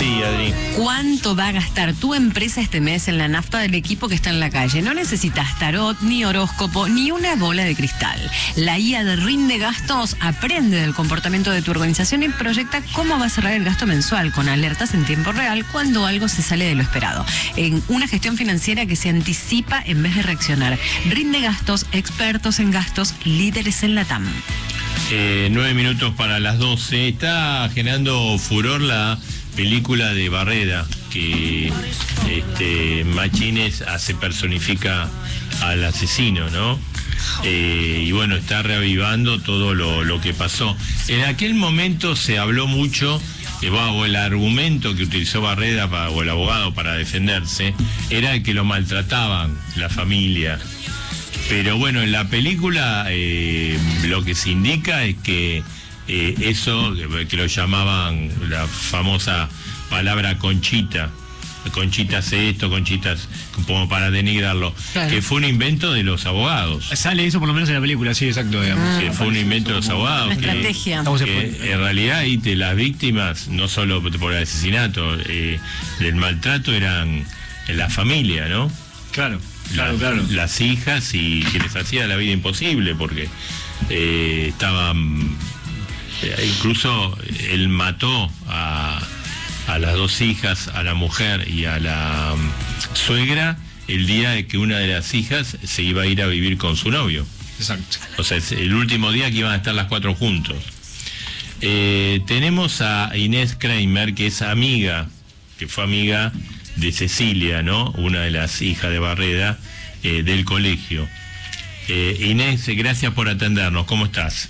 Sí, Adri. ¿Cuánto va a gastar tu empresa este mes en la nafta del equipo que está en la calle? No necesitas tarot, ni horóscopo, ni una bola de cristal. La IA de Rinde Gastos aprende del comportamiento de tu organización y proyecta cómo va a cerrar el gasto mensual con alertas en tiempo real cuando algo se sale de lo esperado. En una gestión financiera que se anticipa en vez de reaccionar. Rinde Gastos, expertos en gastos, líderes en la TAM. 9 minutos para las 12. Está generando furor la película de Barreda, que Machines personifica al asesino, ¿no? Y bueno, está reavivando todo lo que pasó. En aquel momento se habló mucho, o el argumento que utilizó Barreda o el abogado para defenderse, era que lo maltrataban la familia. Pero bueno, en la película lo que se indica es que eso, que lo llamaban la famosa palabra Conchita, Conchita hace esto, Conchitas, como para denigrarlo, claro, que fue un invento de los abogados. Sale eso por lo menos en la película, sí, exacto, digamos. Que fue un invento de los abogados. Una estrategia. Que en realidad ahí las víctimas, no solo por el asesinato, del maltrato, eran la familia, ¿no? Claro. Las hijas, y que les hacía la vida imposible porque estaban, incluso él mató a las dos hijas, a la mujer y a la suegra, el día de que una de las hijas se iba a ir a vivir con su novio. Exacto. O sea, es el último día que iban a estar las cuatro juntos. Tenemos a Inés Kramer, que fue amiga de Cecilia, ¿no? Una de las hijas de Barreda, del colegio. Inés, gracias por atendernos. ¿Cómo estás?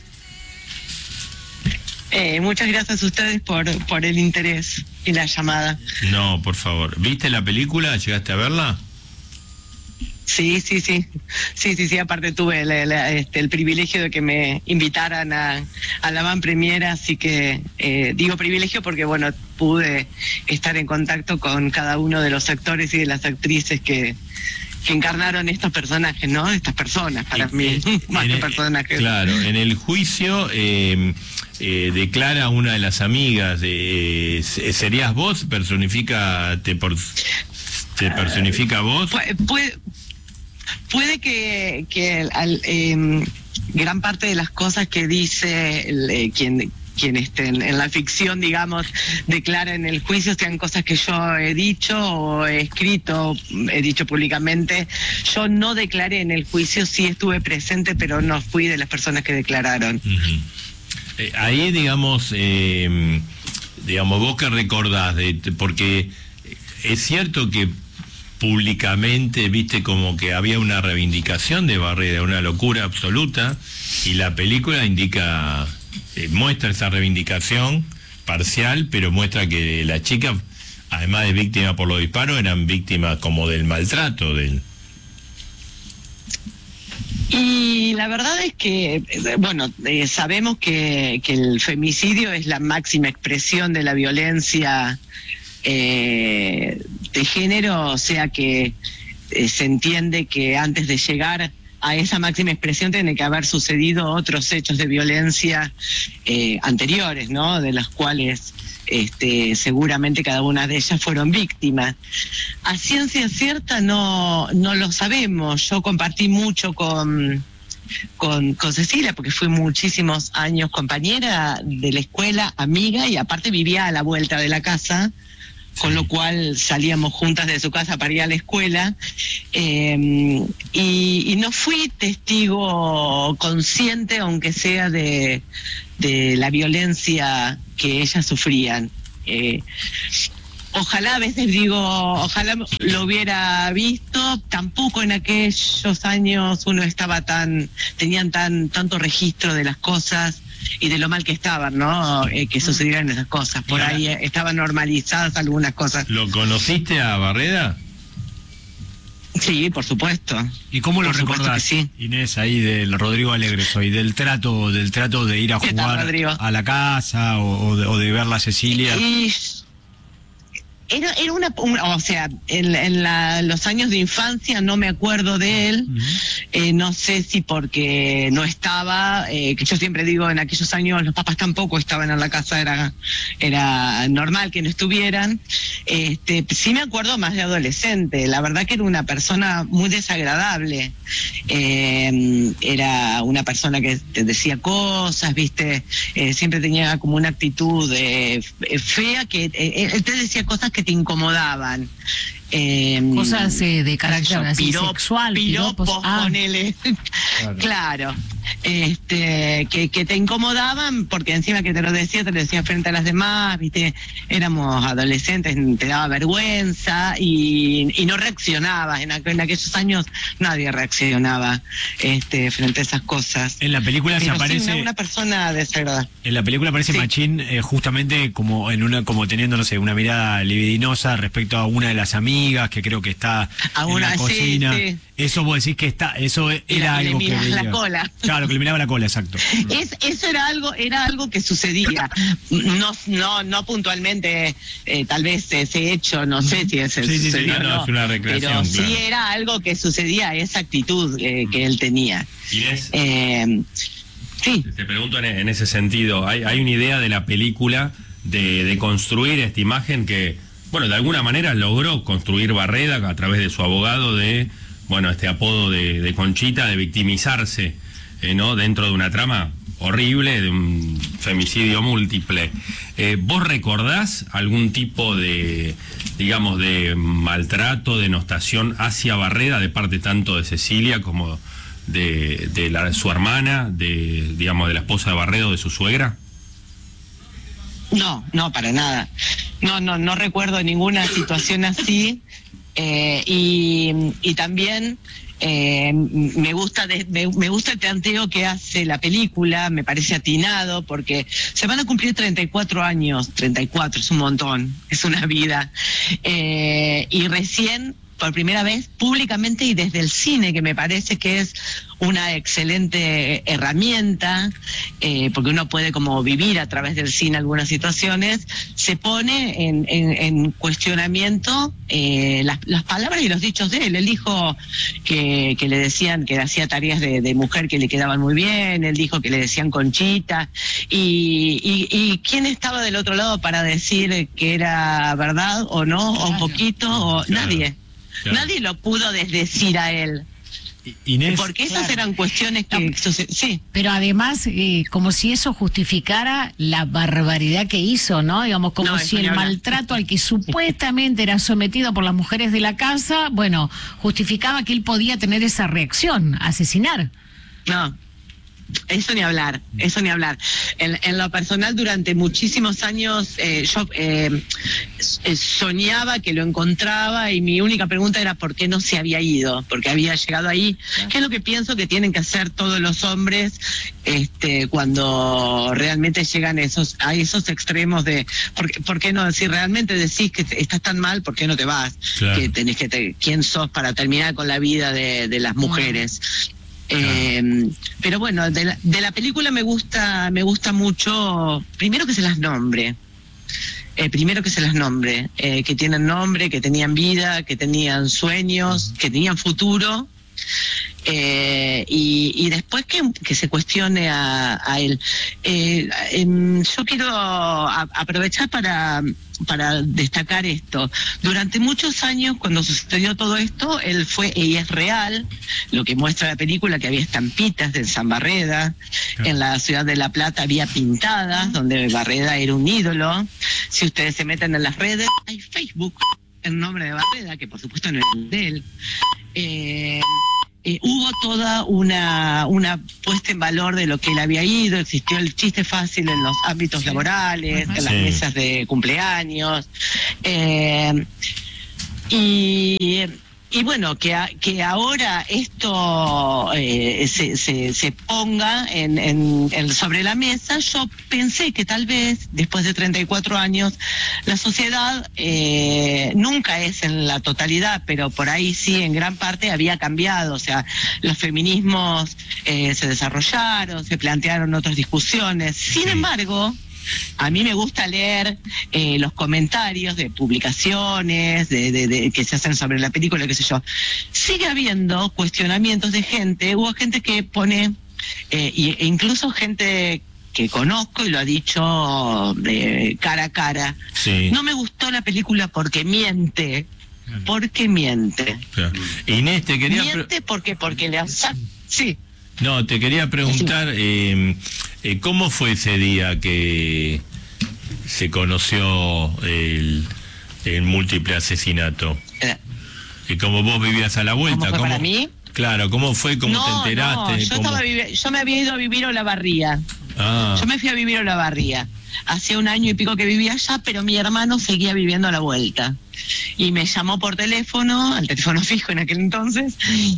Muchas gracias a ustedes por el interés y la llamada. No, por favor. ¿Viste la película? ¿Llegaste a verla? Sí. Aparte tuve el privilegio de que me invitaran a la van premier, así que digo privilegio porque, bueno, pude estar en contacto con cada uno de los actores y de las actrices que encarnaron estos personajes, ¿no? Estas personas, para mí, más que personajes. Claro, en el juicio declara una de las amigas, ¿serías vos? ¿Te personifica vos? Puede que gran parte de las cosas que dice quien en la ficción, digamos, declara en el juicio sean cosas que yo he dicho o he escrito, he dicho públicamente. Yo no declaré en el juicio, sí estuve presente, pero no fui de las personas que declararon. Uh-huh. Ahí, digamos, vos que recordás, porque es cierto que públicamente, viste, como que había una reivindicación de Barreda, una locura absoluta, y la película muestra esa reivindicación parcial, pero muestra que las chicas, además de víctimas por los disparos, eran víctimas como del maltrato Y la verdad es que, bueno, sabemos que el femicidio es la máxima expresión de la violencia de género, o sea que se entiende que antes de llegar a esa máxima expresión tiene que haber sucedido otros hechos de violencia anteriores, ¿no? De las cuales seguramente cada una de ellas fueron víctimas. A ciencia cierta no lo sabemos. Yo compartí mucho con Cecilia, porque fui muchísimos años compañera de la escuela, amiga, y aparte vivía a la vuelta de la casa, con lo cual salíamos juntas de su casa para ir a la escuela, y no fui testigo consciente, aunque sea de la violencia que ellas sufrían. Ojalá, a veces digo, ojalá lo hubiera visto. Tampoco en aquellos años uno tenían tanto registro de las cosas y de lo mal que estaban, ¿no? Que sucedieran esas cosas. Por ahí estaban normalizadas algunas cosas. ¿Lo conociste a Barreda? Sí, por supuesto. ¿Y cómo lo recordás, sí, Inés, ahí del Rodrigo Alegresoy, del trato de ir a jugar a la casa o de verla a Cecilia? Era o sea, en los años de infancia no me acuerdo de él, no sé si porque no estaba, que yo siempre digo, en aquellos años los papás tampoco estaban en la casa, era normal que no estuvieran. Sí me acuerdo más de adolescente, la verdad que era una persona muy desagradable, era una persona que te decía cosas, viste, siempre tenía como una actitud fea, que él te decía cosas que te incomodaban. Cosas de carácter así sexual, piropos, ponele. Claro. Que te incomodaban, porque encima que te lo decía frente a las demás, viste, éramos adolescentes, te daba vergüenza y no reaccionabas. En aquellos años nadie reaccionaba frente a esas cosas. En la película se aparece una persona desagradable. En la película aparece Machín justamente como como teniendo, no sé, una mirada libidinosa respecto a una de las amigas que creo que está en la cocina. Sí. Eso vos decís que eso era algo que veía. La cola. Claro, que le miraba la cola, exacto. Eso era algo que sucedía. No puntualmente, tal vez ese hecho, no sé si ese sucedió, no, es una recreación. Pero sí era algo que sucedía, esa actitud que él tenía. Inés, sí. Te pregunto en ese sentido, hay una idea de la película de construir esta imagen que, bueno, de alguna manera logró construir Barreda a través de su abogado este apodo de Conchita, de victimizarse, ¿no? Dentro de una trama horrible, de un femicidio múltiple. ¿Vos recordás algún tipo de maltrato, denostación hacia Barreda de parte tanto de Cecilia como de su hermana, de la esposa de Barredo, de su suegra? No, para nada. No recuerdo ninguna situación así. Y también me gusta el planteo que hace la película, me parece atinado, porque se van a cumplir 34 años, 34 es un montón, es una vida, y recién por primera vez públicamente y desde el cine, que me parece que es una excelente herramienta, porque uno puede como vivir a través del cine algunas situaciones, se pone en cuestionamiento las palabras y los dichos de él. Él dijo que le decían que hacía tareas de mujer que le quedaban muy bien, él dijo que le decían Conchita, y ¿quién estaba del otro lado para decir que era verdad o no, o un poquito, o claro. Nadie. Claro. Nadie lo pudo desdecir a él. Inés, porque esas eran cuestiones que sí. Pero además, como si eso justificara la barbaridad que hizo, ¿no? Digamos, como si el maltrato al que supuestamente era sometido por las mujeres de la casa, bueno, justificaba que él podía tener esa reacción, asesinar. No. Eso ni hablar. En lo personal, durante muchísimos años yo soñaba que lo encontraba y mi única pregunta era ¿por qué no se había ido? Porque había llegado ahí. ¿Qué es lo que pienso que tienen que hacer todos los hombres cuando realmente llegan a esos extremos de ¿por qué no? Si realmente decís que estás tan mal, ¿por qué no te vas? Claro. Que tenés ¿quién sos para terminar con la vida de las mujeres? Pero bueno, de la película me gusta mucho, primero que se las nombre, que tienen nombre, que tenían vida, que tenían sueños, que tenían futuro, y después que se cuestione a él. Yo quiero aprovechar para destacar esto. Durante muchos años, cuando sucedió todo esto, él fue, y es real, lo que muestra la película, que había estampitas de San Barreda, en la ciudad de La Plata había pintadas, donde Barreda era un ídolo. Si ustedes se meten en las redes, hay Facebook en nombre de Barreda, que por supuesto no era de él. Hubo toda una puesta en valor de lo que él había ido, existió el chiste fácil en los ámbitos laborales, en las mesas de cumpleaños, y bueno, que ahora esto se ponga sobre la mesa. Yo pensé que tal vez, después de 34 años, la sociedad nunca es en la totalidad, pero por ahí sí, en gran parte había cambiado. O sea, los feminismos se desarrollaron, se plantearon otras discusiones. Sin embargo, a mí me gusta leer los comentarios de publicaciones que se hacen sobre la película, qué sé yo. Sigue habiendo cuestionamientos de gente, hubo gente que pone, e incluso gente que conozco y lo ha dicho cara a cara. Sí. No me gustó la película porque miente. Porque miente. Claro. Inés, te quería... Miente porque le hace... Sí. No, te quería preguntar, ¿cómo fue ese día que se conoció el múltiple asesinato? Y como vos vivías a la vuelta, ¿Cómo fue para mí? Claro, ¿cómo fue? ¿Cómo te enteraste? Yo me había ido a vivir a Olavarría. Yo me fui a vivir a Olavarría. Hacía 1 año y pico que vivía allá, pero mi hermano seguía viviendo a la vuelta. Y me llamó por teléfono, al teléfono fijo en aquel entonces,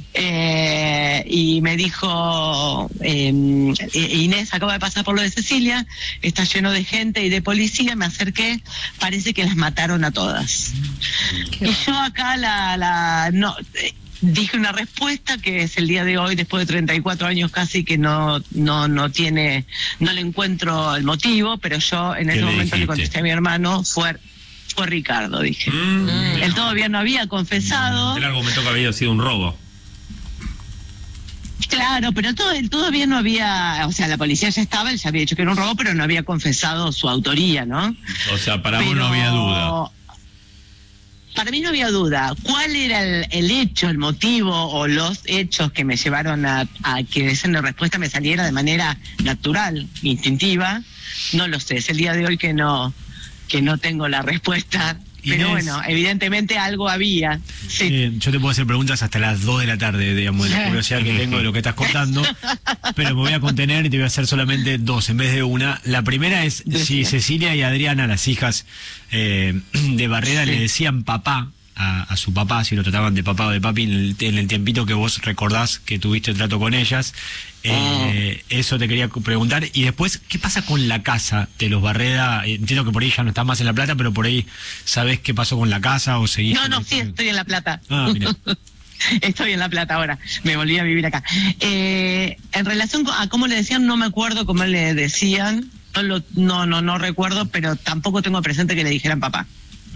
y me dijo, Inés, acaba de pasar por lo de Cecilia, está lleno de gente y de policía, me acerqué, parece que las mataron a todas. Y yo acá dije una respuesta que es el día de hoy, después de 34 años casi, que no le encuentro el motivo, pero yo en ese momento le contesté a mi hermano, fue Ricardo, dije. Él todavía no había confesado. El argumento que había sido un robo. Claro, pero él todavía no había, o sea, la policía ya estaba, él ya había dicho que era un robo, pero no había confesado su autoría, ¿no? O sea, para vos no había duda. Para mí no había duda. ¿Cuál era el hecho, el motivo o los hechos que me llevaron a que esa respuesta me saliera de manera natural, instintiva? No lo sé. Es el día de hoy que no tengo la respuesta. Inés, pero bueno, evidentemente algo había. Sí. Yo te puedo hacer preguntas hasta las 2 de la tarde, digamos, de la curiosidad que tengo de lo que estás contando, pero me voy a contener y te voy a hacer solamente 2 en vez de 1. La primera es si Cecilia y Adriana, las hijas de Barreda, le decían papá a su papá, si lo trataban de papá o de papi en el tiempito que vos recordás que tuviste trato con ellas. Eso te quería preguntar. Y después, ¿qué pasa con la casa de los Barreda? Entiendo que por ahí ya no estás más en La Plata, pero por ahí, ¿sabés qué pasó con la casa o seguís? No, sí, estoy en La Plata. Mira. Estoy en La Plata ahora, me volví a vivir acá. En relación a cómo le decían, no me acuerdo cómo le decían, no recuerdo, pero tampoco tengo presente que le dijeran papá.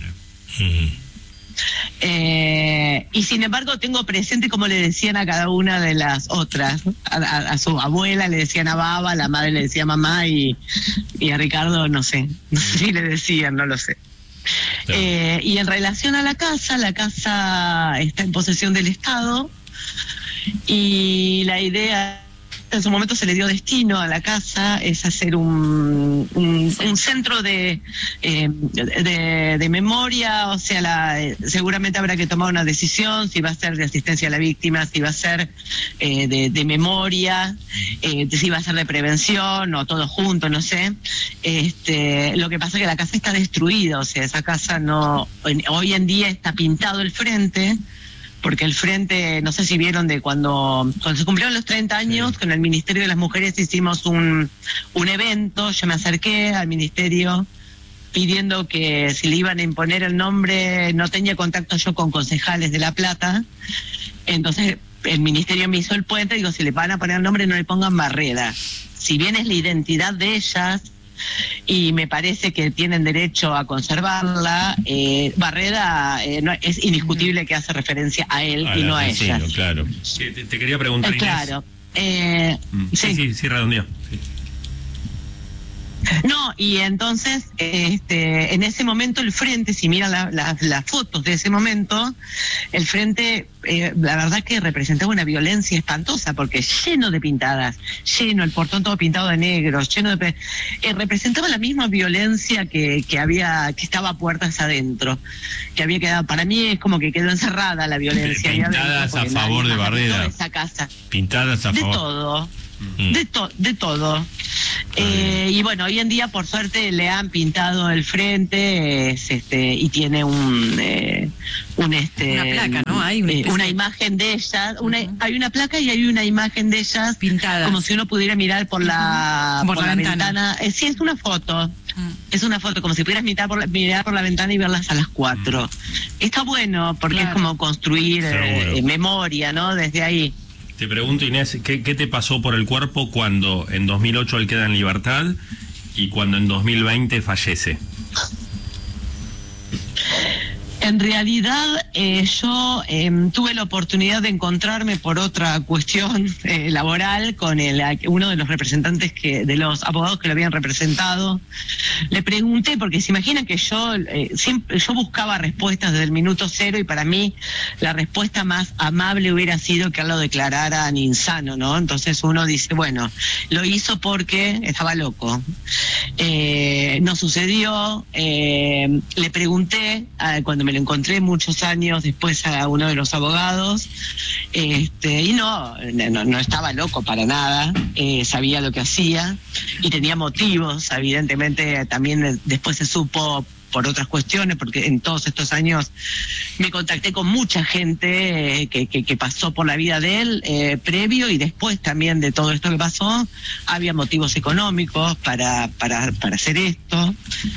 Y sin embargo tengo presente cómo le decían a cada una de las otras. A su abuela le decían a Baba, a la madre le decía mamá y a Ricardo no sé si le decían, no lo sé. Y en relación a la casa está en posesión del Estado y la idea, en su momento se le dio destino a la casa, es hacer un centro de memoria, o sea, seguramente habrá que tomar una decisión si va a ser de asistencia a la víctima, si va a ser de memoria, si va a ser de prevención o todo junto, no sé. Lo que pasa es que la casa está destruida, o sea, esa casa hoy en día está pintado el frente, porque el frente, no sé si vieron de cuando se cumplieron los 30 años, con el Ministerio de las Mujeres hicimos un evento, yo me acerqué al ministerio pidiendo que si le iban a imponer el nombre, no tenía contacto yo con concejales de La Plata, entonces el ministerio me hizo el puente, digo, si le van a poner el nombre no le pongan Barreda, si bien es la identidad de ellas, y me parece que tienen derecho a conservarla, Barreda es indiscutible que hace referencia a él y no a ella. Claro. Sí, te quería preguntar, Inés. Claro. Sí, redondeo. Sí. No, y entonces, en ese momento el frente, si miran las fotos de ese momento, el frente, la verdad que representaba una violencia espantosa, porque lleno de pintadas, el portón todo pintado de negro, representaba la misma violencia que estaba a puertas adentro, que había quedado, para mí es como que quedó encerrada la violencia. Pintadas a favor de Barreda. Esa casa. Pintadas a favor. De todo. De todo. Y bueno, hoy en día por suerte le han pintado el frente y tiene una placa, ¿no? Hay una imagen de ellas, hay una placa y hay una imagen de ellas pintadas, como si uno pudiera mirar por la ventana. Sí, es una foto. Es una foto, como si pudieras mirar por la ventana y verlas a las 4. Está bueno, porque es como construir memoria, ¿no? Desde ahí. Te pregunto, Inés, ¿qué te pasó por el cuerpo cuando en 2008 él queda en libertad y cuando en 2020 fallece? En realidad, yo tuve la oportunidad de encontrarme por otra cuestión laboral con uno de los representantes de los abogados que lo habían representado. Le pregunté, porque se imaginan que yo buscaba respuestas desde el minuto cero, y para mí la respuesta más amable hubiera sido que él lo declararan insano, ¿no? Entonces uno dice, bueno, lo hizo porque estaba loco. No sucedió. Le pregunté cuando me lo encontré muchos años después a uno de los abogados, y no estaba loco para nada, sabía lo que hacía y tenía motivos. Evidentemente también después se supo por otras cuestiones, porque en todos estos años me contacté con mucha gente que pasó por la vida de él, previo y después también de todo esto que pasó. Había motivos económicos para hacer esto.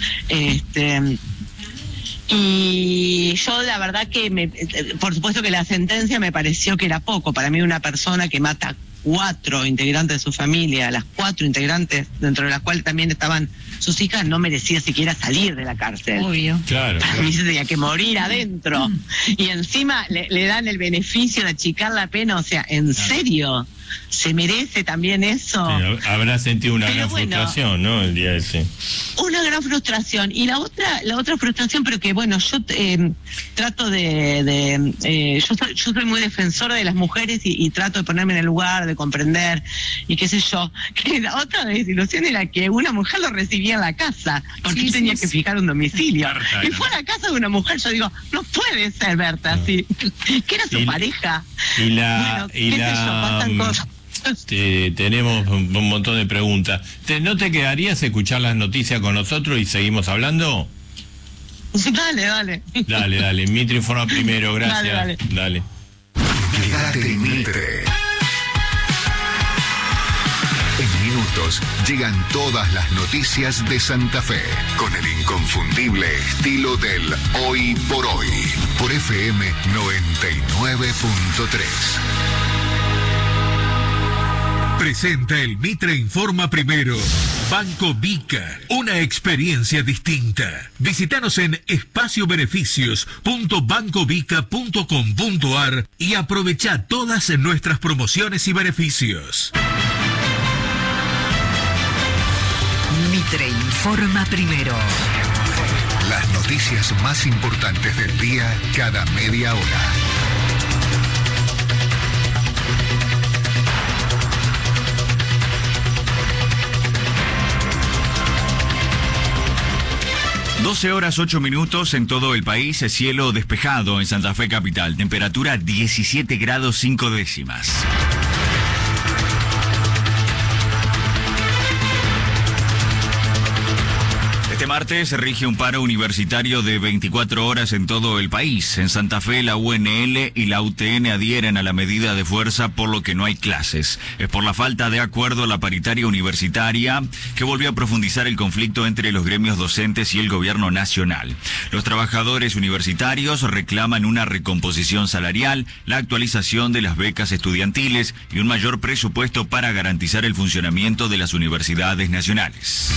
Y yo la verdad que por supuesto que la sentencia me pareció que era poco. Para mí una persona que mata 4 integrantes de su familia, las 4 integrantes, dentro de las cuales también estaban sus hijas, no merecía siquiera salir de la cárcel. Obvio. Claro. Para mí se tenía que morir adentro. Y encima le dan el beneficio de achicar la pena. O sea, ¿en serio? ¿Se merece también eso? Sí, habrá sentido una Pero gran frustración, ¿no? El día ese. Una gran frustración. Y la otra frustración, pero que bueno, yo trato yo soy muy defensora de las mujeres y trato de ponerme en el lugar, de comprender, y qué sé yo. Que la otra desilusión era que una mujer lo recibía en la casa, porque él tenía que fijar un domicilio. Y fue a la casa de una mujer. Yo digo, no puede ser, Berta, así. Que era su pareja. Bueno, qué sé yo, pasan cosas. Tenemos un montón de preguntas. ¿No te quedarías a escuchar las noticias con nosotros y seguimos hablando? Dale. Dale. Mitre informa primero, gracias. Dale. Quédate en Mitre. En minutos llegan todas las noticias de Santa Fe con el inconfundible estilo del Hoy por Hoy por FM 99.3. Presenta el Mitre Informa Primero. Banco Vica, una experiencia distinta. Visítanos en espaciobeneficios.bancovica.com.ar y aprovecha todas nuestras promociones y beneficios. Mitre Informa Primero. Las noticias más importantes del día cada media hora. (12:08) en todo el país, cielo despejado en Santa Fe capital, temperatura 17 grados 5 décimas. Este martes se rige un paro universitario de 24 horas en todo el país. En Santa Fe, la UNL y la UTN adhieren a la medida de fuerza, por lo que no hay clases. Es por la falta de acuerdo a la paritaria universitaria que volvió a profundizar el conflicto entre los gremios docentes y el gobierno nacional. Los trabajadores universitarios reclaman una recomposición salarial, la actualización de las becas estudiantiles y un mayor presupuesto para garantizar el funcionamiento de las universidades nacionales.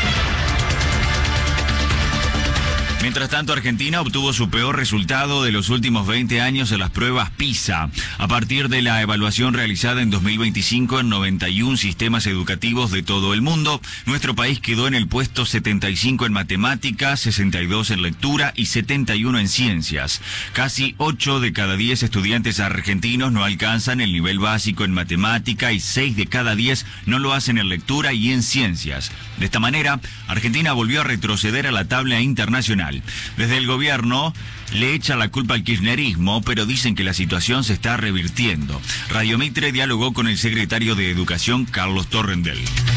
Mientras tanto, Argentina obtuvo su peor resultado de los últimos 20 años en las pruebas PISA. A partir de la evaluación realizada en 2025 en 91 sistemas educativos de todo el mundo, nuestro país quedó en el puesto 75 en matemáticas, 62 en lectura y 71 en ciencias. Casi 8 de cada 10 estudiantes argentinos no alcanzan el nivel básico en matemática y 6 de cada 10 no lo hacen en lectura y en ciencias. De esta manera, Argentina volvió a retroceder a la tabla internacional. Desde el gobierno le echan la culpa al kirchnerismo, pero dicen que la situación se está revirtiendo. Radio Mitre dialogó con el secretario de Educación, Carlos Torrendel.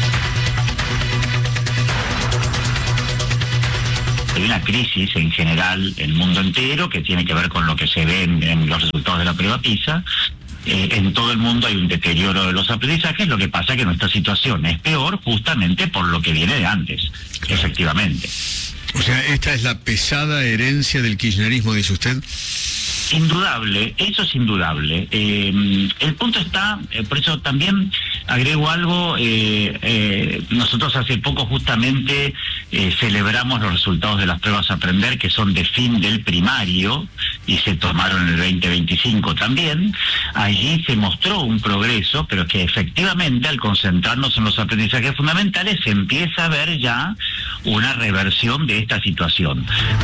Hay una crisis en general en el mundo entero que tiene que ver con lo que se ve en los resultados de la prueba PISA. En todo el mundo hay un deterioro de los aprendizajes, lo que pasa es que nuestra situación es peor justamente por lo que viene de antes, efectivamente. O sea, esta es la pesada herencia del kirchnerismo, dice usted. Indudable, eso es indudable. El punto está, por eso también Agrego algo, nosotros hace poco justamente celebramos los resultados de las pruebas a aprender, que son de fin del primario, y se tomaron en el 2025 también. Allí se mostró un progreso, pero que efectivamente al concentrarnos en los aprendizajes fundamentales se empieza a ver ya una reversión de esta situación.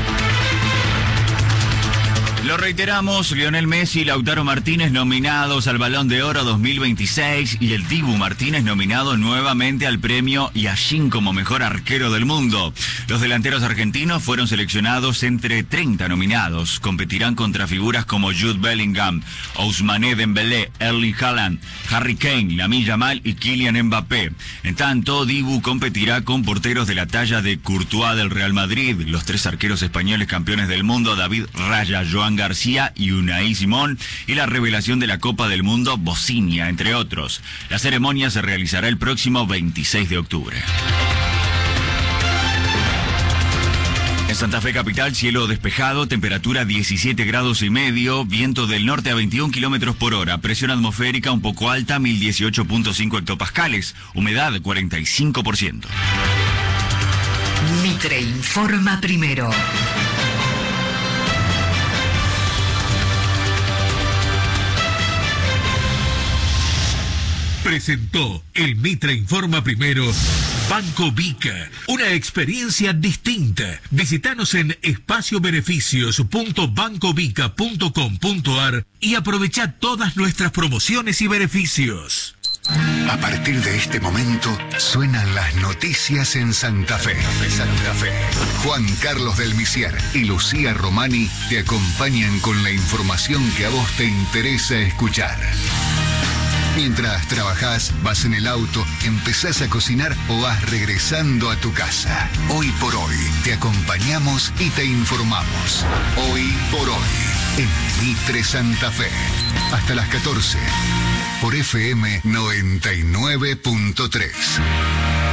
Lo reiteramos, Lionel Messi y Lautaro Martínez nominados al Balón de Oro 2026 y el Dibu Martínez nominado nuevamente al premio Yashin como mejor arquero del mundo. Los delanteros argentinos fueron seleccionados entre 30 nominados. Competirán contra figuras como Jude Bellingham, Ousmane Dembélé, Erling Haaland, Harry Kane, Lamine Yamal y Kylian Mbappé. En tanto, Dibu competirá con porteros de la talla de Courtois del Real Madrid, los 3 arqueros españoles campeones del mundo, David Raya, Joan García y Unai Simón, y la revelación de la Copa del Mundo, Bocinia, entre otros. La ceremonia se realizará el próximo 26 de octubre. En Santa Fe capital, cielo despejado, temperatura 17 grados y medio, viento del norte a 21 kilómetros por hora, presión atmosférica un poco alta, 1018.5 hectopascales, humedad 45%. Mitre informa primero. Presentó el Mitre Informa Primero, Banco Vica, una experiencia distinta. Visítanos en espaciobeneficios.bancovica.com.ar y aprovecha todas nuestras promociones y beneficios. A partir de este momento, suenan las noticias en Santa Fe. Santa Fe. Juan Carlos del Misier y Lucía Romani te acompañan con la información que a vos te interesa escuchar. Mientras trabajás, vas en el auto, empezás a cocinar o vas regresando a tu casa. Hoy por hoy, te acompañamos y te informamos. Hoy por hoy, en Mitre Santa Fe. Hasta las 14, por FM 99.3.